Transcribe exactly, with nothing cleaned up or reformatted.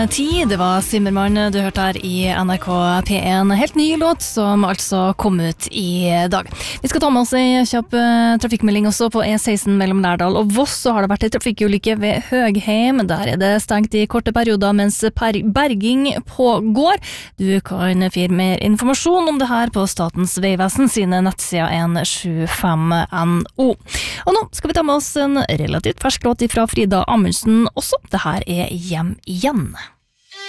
Ti, det var Zimmermann du hørte her i N R K P en. Helt ny låt som altså kom ut i dag. Vi skal ta med oss en kjapp uh, trafikkmelding også på E seksten mellom Lærdal og Voss. Så har det vært en trafikkulykke ved Høgheim. Der er det stengt i korte perioder mens berging pågår. Du kan finne mer informasjon om det her på Statens vegvesen sine nettsider en sju fem N O. Og nå skal vi ta med oss en relativt fersk låt fra Frida Amundsen også. Det her er Hjem igjen.